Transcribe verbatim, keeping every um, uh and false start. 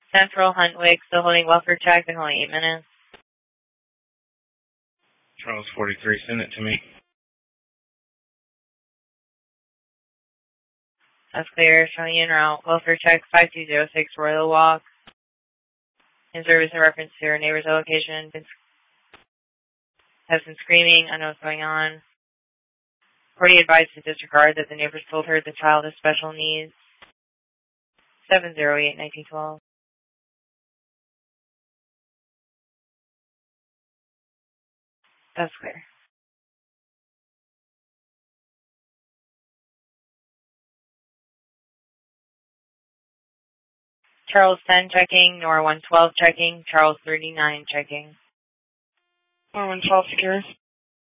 Central, Huntwick, still holding welfare check, been holding eight minutes. Charles forty-three, send it to me. That's clear, showing you en route. Welfare check five two zero six Royal Walk. In service in reference to your neighbor's location. Been, has been screaming, I know what's going on. Party advised to disregard that the neighbors told her the child has special needs. seven zero eight nineteen twelve. That's clear. Charles ten checking, Nora one twelve checking, Charles thirty-nine checking. Nora one twelve secure.